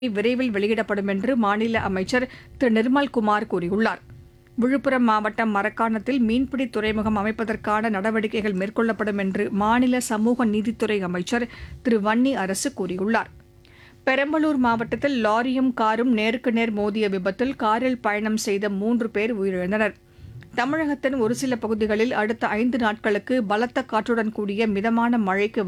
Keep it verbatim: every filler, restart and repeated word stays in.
விரைவில் வெளியிடப்படும் என்று மாநில அமைச்சர் திரு நிர்மல்குமார் கூறியுள்ளார். விழுப்புரம் மாவட்டம் மரக்காணத்தில் மீன்பிடி துறைமுகம் அமைப்பதற்கான நடவடிக்கைகள் மேற்கொள்ளப்படும் என்று மாநில சமூக நீதித்துறை அமைச்சர் திரு வன்னி அரசு கூறியுள்ளார். பெரம்பலூர் மாவட்டத்தில் லாரியும் காரும் நேருக்கு நேர் மோதிய விபத்தில் காரில் பயணம் செய்த மூன்று பேர் உயிரிழந்தனர். தமிழகத்தின் ஒரு சில பகுதிகளில் அடுத்த ஐந்து நாட்களுக்கு பலத்த காற்றுடன் கூடிய மிதமான மழைக்கு